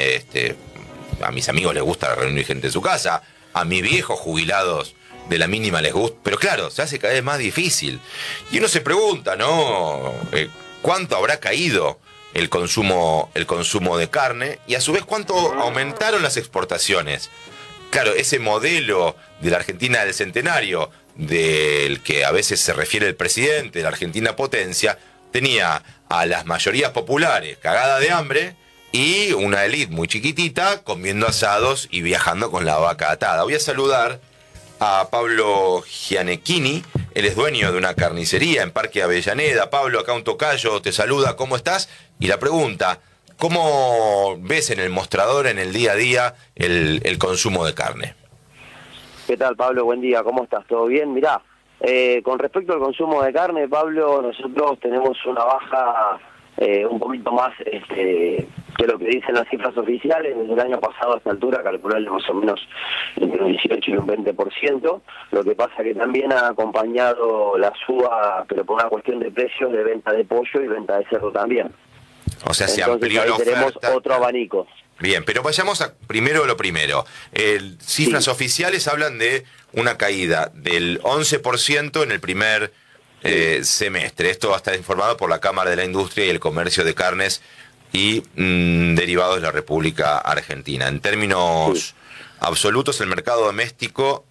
A mis amigos les gusta reunir gente en su casa. A mis viejos jubilados de la mínima les gusta. Pero claro, se hace cada vez más difícil. Y uno se pregunta, ¿no? ¿Cuánto habrá caído el consumo de carne? Y a su vez, ¿cuánto aumentaron las exportaciones? Claro, ese modelo de la Argentina del centenario, del que a veces se refiere el presidente, de la Argentina potencia, tenía a las mayorías populares cagada de hambre y una élite muy chiquitita comiendo asados y viajando con la vaca atada. Voy a saludar a Pablo Gianecchini. Él es dueño de una carnicería en Parque Avellaneda. Pablo, acá un tocayo, te saluda, ¿cómo estás? Y la pregunta, ¿cómo ves en el mostrador, en el día a día, el consumo de carne? ¿Qué tal, Pablo? Buen día, ¿cómo estás? ¿Todo bien? Mirá, con respecto al consumo de carne, Pablo, nosotros tenemos una baja un poquito más que lo que dicen las cifras oficiales. Desde el año pasado a esta altura calcularle más o menos entre un 18 y un 20%. Lo que pasa que también ha acompañado la suba, pero por una cuestión de precios, de venta de pollo y venta de cerdo también. O sea, se entonces, amplió ahí la tenemos oferta. otro abanico. Bien, pero vayamos a primero lo primero. Cifras oficiales hablan de una caída del 11% en el primer semestre. Esto va a estar informado por la Cámara de la Industria y el Comercio de Carnes y derivados de la República Argentina. En términos absolutos, el mercado doméstico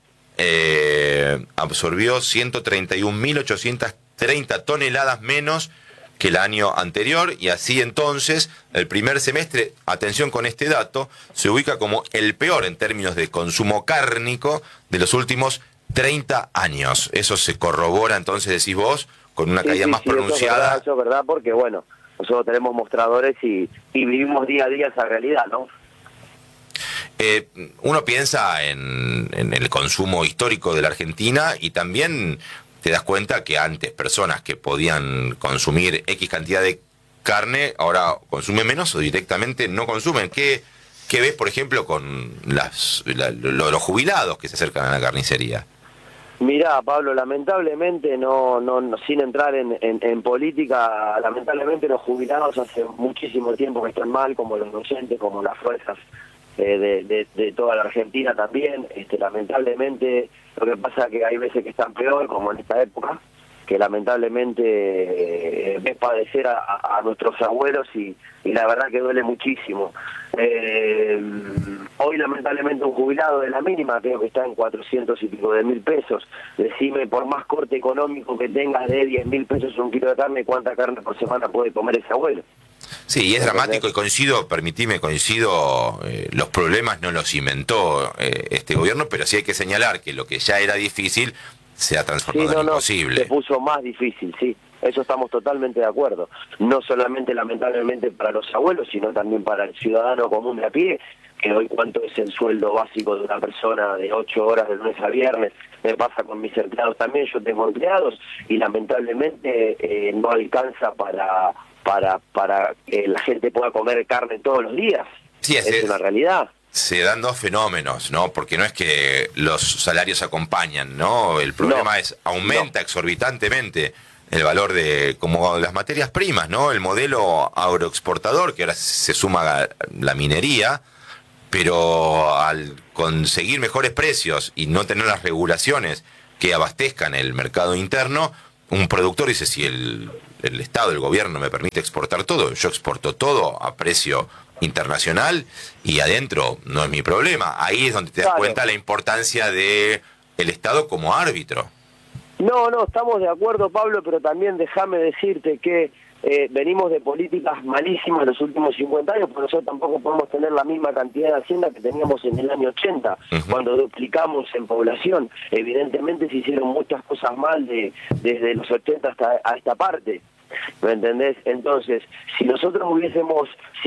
absorbió 131.830 toneladas menos que el año anterior, y así entonces el primer semestre, atención con este dato, se ubica como el peor en términos de consumo cárnico de los últimos 30 años. Eso se corrobora entonces, decís vos, con una caída más pronunciada. Eso es verdad, porque bueno, nosotros tenemos mostradores y vivimos día a día esa realidad, ¿no? Uno piensa en el consumo histórico de la Argentina y también te das cuenta que antes personas que podían consumir X cantidad de carne ahora consumen menos o directamente no consumen. ¿Qué ves, por ejemplo, con los jubilados que se acercan a la carnicería? Mirá, Pablo, lamentablemente, no sin entrar en política, lamentablemente los jubilados hace muchísimo tiempo que están mal, como los docentes, como las fuerzas de toda la Argentina también. Lamentablemente, lo que pasa es que hay veces que están peor, como en esta época, que lamentablemente ves padecer a nuestros abuelos y la verdad que duele muchísimo. Hoy lamentablemente un jubilado de la mínima creo que está en 400 y pico de mil pesos. Decime, por más corte económico que tengas de 10.000 pesos un kilo de carne, ¿cuánta carne por semana puede comer ese abuelo? Sí, y es dramático y coincido, los problemas no los inventó este gobierno, pero sí hay que señalar que lo que ya era difícil se ha transformado en imposible. Se puso más difícil, sí. Eso estamos totalmente de acuerdo. No solamente lamentablemente para los abuelos, sino también para el ciudadano común de a pie, que hoy cuánto es el sueldo básico de una persona de 8 horas de lunes a viernes. Me pasa con mis empleados también, yo tengo empleados y lamentablemente no alcanza para que la gente pueda comer carne todos los días. Sí, es una realidad. Se dan dos fenómenos, ¿no? Porque no es que los salarios acompañan, ¿no? El problema aumenta exorbitantemente el valor de como las materias primas, ¿no? El modelo agroexportador, que ahora se suma la minería, pero al conseguir mejores precios y no tener las regulaciones que abastezcan el mercado interno, un productor dice, si el Estado, el gobierno me permite exportar todo, yo exporto todo a precio internacional y adentro no es mi problema. Ahí es donde te das cuenta la importancia de el Estado como árbitro. No, estamos de acuerdo, Pablo, pero también déjame decirte que venimos de políticas malísimas los últimos 50 años, porque nosotros tampoco podemos tener la misma cantidad de hacienda que teníamos en el año 80, cuando duplicamos en población. Evidentemente se hicieron muchas cosas mal desde los 80 hasta a esta parte, ¿me entendés? Entonces, si nosotros hubiésemos